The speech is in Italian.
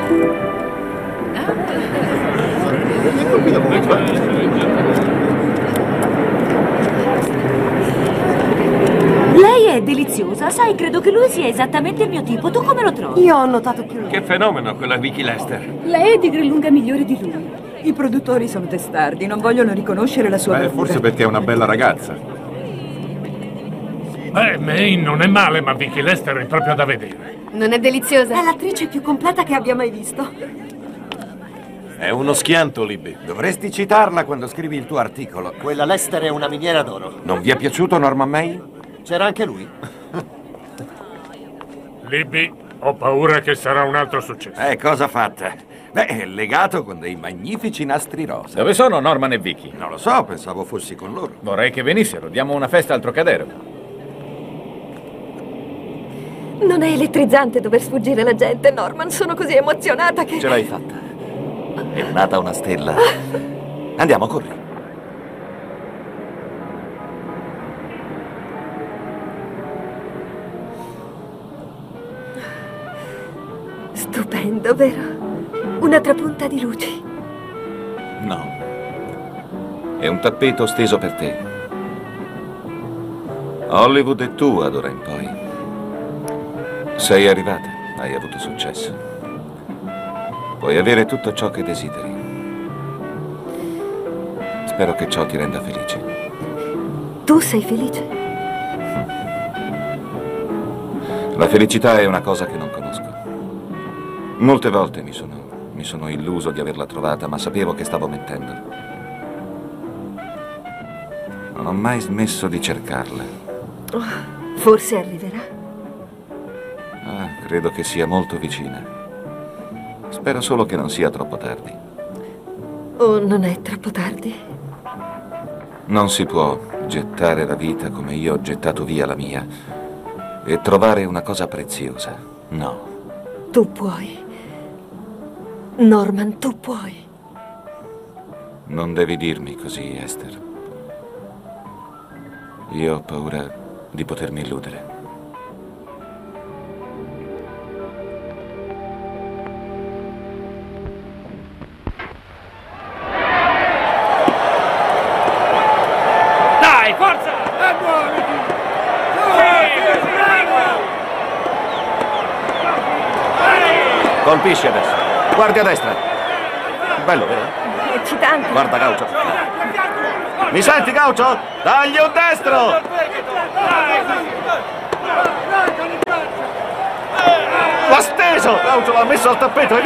Lei è deliziosa, sai, credo che lui sia esattamente il mio tipo. Tu come lo trovi? Io ho notato più. Che fenomeno quella Vicky Lester. Lei è di gran lunga migliore di lui. I produttori sono testardi, non vogliono riconoscere la sua bravura. Forse perché è una bella ragazza. Maine non è male, ma Vicky Lester è proprio da vedere. Non è deliziosa? È l'attrice più completa che abbia mai visto. È uno schianto, Libby. Dovresti citarla quando scrivi il tuo articolo. Quella Lester è una miniera d'oro. Non vi è piaciuto Norman May? C'era anche lui. Libby, ho paura che sarà un altro successo. Cosa fatta? Beh, è legato con dei magnifici nastri rosa. Dove sono Norman e Vicky? Non lo so, pensavo fossi con loro. Vorrei che venissero. Diamo una festa al Trocadero. Non è elettrizzante dover sfuggire la gente, Norman. Sono così emozionata che... Ce l'hai fatta. È nata una stella. Andiamo, corri. Stupendo, vero? Una trapunta di luci. No. È un tappeto steso per te. Hollywood è tua d'ora in poi. Sei arrivata, hai avuto successo. Puoi avere tutto ciò che desideri. Spero che ciò ti renda felice. Tu sei felice? La felicità è una cosa che non conosco. Molte volte mi sono illuso di averla trovata, ma sapevo che stavo mentendo. Non ho mai smesso di cercarla. Oh, forse arriverà. Credo che sia molto vicina. Spero solo che non sia troppo tardi. Oh, non è troppo tardi? Non si può gettare la vita come io ho gettato via la mia e trovare una cosa preziosa. No. Tu puoi. Norman, tu puoi. Non devi dirmi così, Esther. Io ho paura di potermi illudere. Dai, forza! Colpisci adesso. Guardi a destra. Bello, vero? È eccitante. Guarda, Gaucho. Mi senti, Gaucho? Dagli un destro! L'ha steso! Gaucho l'ha messo al tappeto.